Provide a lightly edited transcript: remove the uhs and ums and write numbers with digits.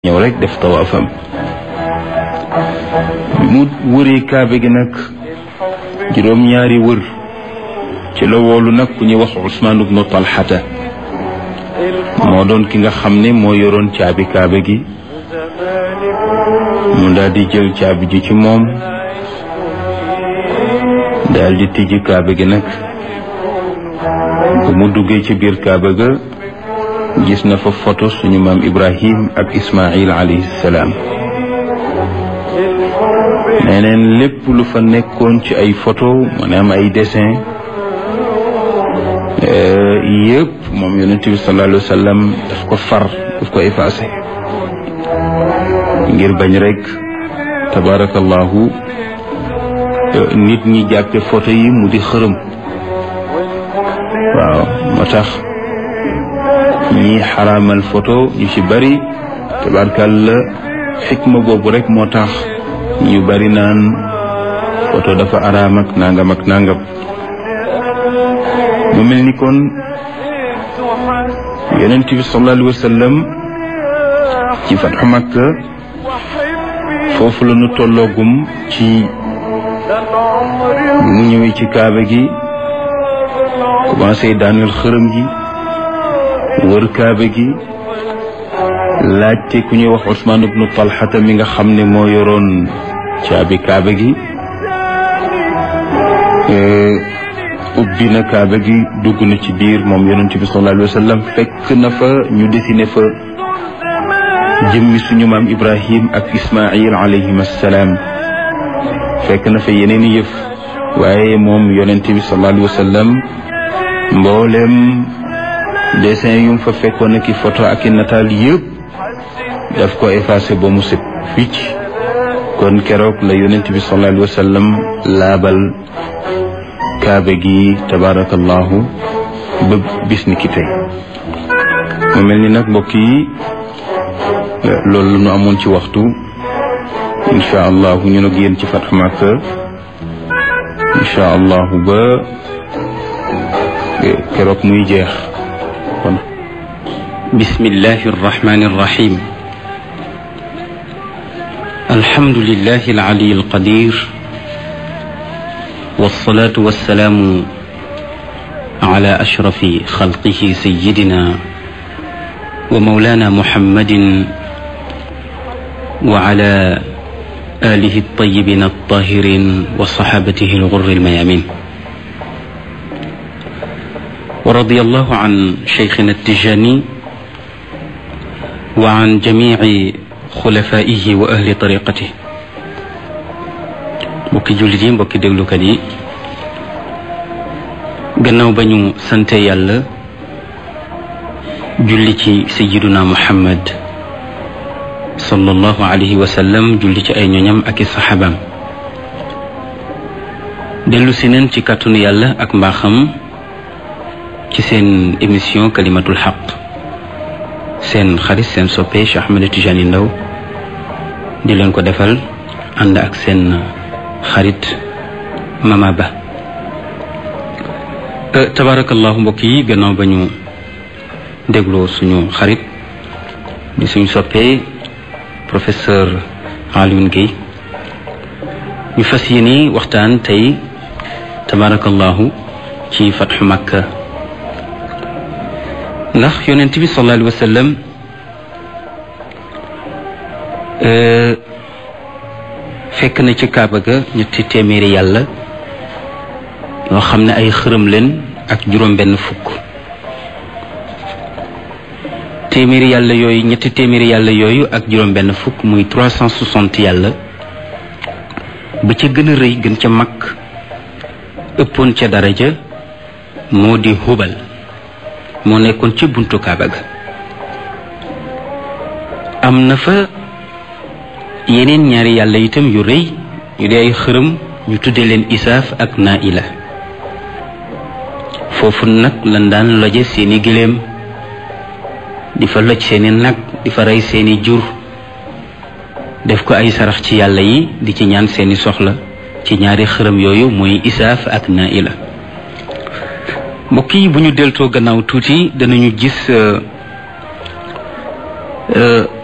ñëw rek def tawaafam mu wëree kaabe gi nag juróom-ñaari wër ci la woolu nag ku ñuy wax Usmaan ibnu Talxata moo doon ki nga xam ne moo yoroon caabi kaabe gi mu daal di jël caabi ji ci moom daal di tijji kaabe gi nag bu mu duggee ci biir kaabe ga gis na fa photo suñu maam Ibrahim ak Ismaïl alayhi salaam neneen lépp lu fa nekkoon ci ay photo maanaam ay dessin yëpp moom yonent bi sallallahu alayhi wa sallam daf ko far daf ko effacé ngir bañ rek tabarakallahu nit ñi jàppe photo yi mu di xërëm waaw moo tax ñi xaraamal photo ñu ci bari tabarkalla xikma boobu rek moo tax ñu bari naan photo dafa araam ak nangam ak nangam mu mel ni kon yonent bi sallallahu alayhi wa sallam ci fatxu Makka foofu la ñu tolloogum ci mu ñëwee ci kaaba gi commencé daaneel xërëm gi wër kaaba gi laajte ku ñuy wax Usmaan ibnu Talxata mi nga xam ne moo yoroon caabi kaaba gi ubbi na kaaba gi dugg na ci biir moom yonent bi sallallahu alayhi wa sallam fekk na fa ñu dessiné fa jëmmi suñu maam Ibrahim ak Ismaïl alayhim assalaam fekk na fa yeneen i yëf waaye moom yonent bi sallallahu alayhi wa sallam mboolem dessin yum fa fekkoon ki photo ak i nataal yëpp daf ko effacé ba mu set wicc kon keroog la yonent bi sallallahu alayhi wa sallam laabal kaabe gi tabarakallahu ba bis ni ki tey mu mel ni nag mbokk yi loolu nu amoon ci waxtu insha allahu ñu nag yéen ci Fathu Makka insha allahu ba keroog muy jeex bismillahi arrahmani arrahim alhamdulillahi alali alqadir والصلاة والسلام على أشرف خلقه سيدنا ومولانا محمد وعلى آله الطيبين الطاهرين وصحابته الغر الميامين ورضي الله عن شيخنا التجاني وعن جميع خلفائه وأهل طريقته mbokki jullit yi mbokki déglukat yi gannaaw ba ñu sante yàlla julli ci sayyiduna Muhammad sallallahu alayhi wa sallam julli ci ay ñoñam ak i saxaabaam dellu si neen ci kàttanu yàlla ak mbaaxam ci seen émission kalimatul xaq seen xarit seen soppe Cheikh Ahmed Tidiane Ndao di leen ko defal ànd ak seen xarit Mama Ba tabarakallahu mbokk yi gannaaw ba ñu dégloo suñu xarit di suñu soppee professeur Alioune Guèye ñu fas yéene waxtaan tey tabarakallahu ci Fathu Makka ndax yonent bi sallallahu alayhi wa sallam fekk na ci kaaba ga ñetti téeméeri yàlla yoo xam ne ay xërëm leen ak juróom-benn fukk téeméeri yàlla yooyu ñetti téeméeri yàlla yooyu ak juróom-benn fukk muy 360 yàlla ba ca gën a rëy gën ca mag ëppoon ca daraja moo di Hubal moo nekkoon ca buntu kaaba ga am na fa yeneen ñaari yàlla itam yu rëy yu di ay xërëm ñu tudde leen Isaaf ak Naila foofu nag lan daan loje seeni gëléem di fa loj seeni nag di fa rey seeni jur def ko ay sarax ci yàlla yi di ci ñaan seeni soxla ci ñaari xërëm yooyu mooy Isaaf ak Naila mbokk yi bu ñu deltoo gannaaw tuuti danañu gis